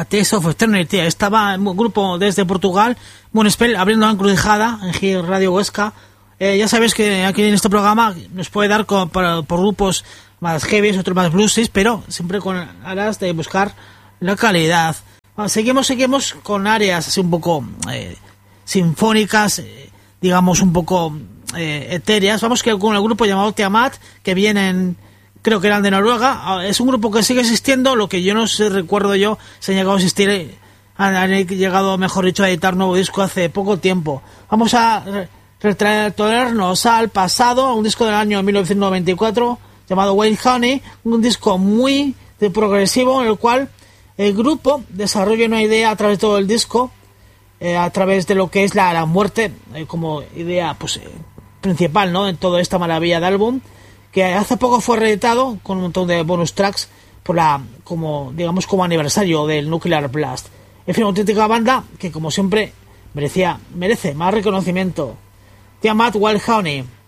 A Taste of Eternity. Estaba un grupo desde Portugal, Moonspell, abriendo la encrucijada en Gil Radio Huesca. Ya sabéis que aquí en este programa nos puede dar por grupos más heavy, otros más bluesies, pero siempre con aras de buscar la calidad. Bueno, seguimos con áreas así un poco sinfónicas, digamos un poco etéreas. Vamos con el grupo llamado Tiamat, que vienen, creo que eran de Noruega. Es un grupo que sigue existiendo, lo que yo no sé, recuerdo yo, se han llegado a existir, han llegado, mejor dicho, a editar nuevo disco hace poco tiempo. Vamos a retraernos al pasado, a un disco del año 1994 llamado Wild Honey, un disco muy progresivo en el cual el grupo desarrolla una idea a través de todo el disco, a través de lo que es la muerte como idea pues principal, ¿no?, en toda esta maravilla de álbum, que hace poco fue reeditado con un montón de bonus tracks como aniversario del Nuclear Blast. En fin, una auténtica banda que, como siempre, merece más reconocimiento. Tiamat, Wild Honey.